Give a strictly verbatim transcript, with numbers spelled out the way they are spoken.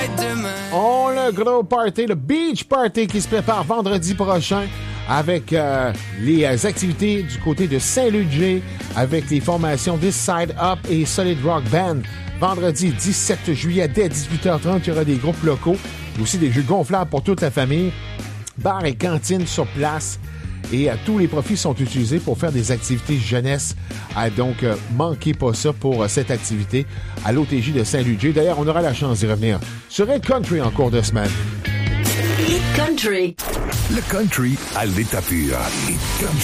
On a le gros party, le Beach Party qui se prépare vendredi prochain avec euh, les euh, activités du côté de Saint-Ludger avec les formations This Side Up et Solid Rock Band. Vendredi dix-sept juillet dès dix-huit heures trente, il y aura des groupes locaux, aussi des jeux gonflables pour toute la famille, bar et cantine sur place. Et euh, tous les profits sont utilisés pour faire des activités jeunesse. Ah, donc, euh, manquez pas ça pour euh, cette activité à l'O T J de Saint-Ludger. D'ailleurs, on aura la chance d'y revenir sur Hit Country en cours de semaine. Hit Country. Le country à l'état pur. Hit Country.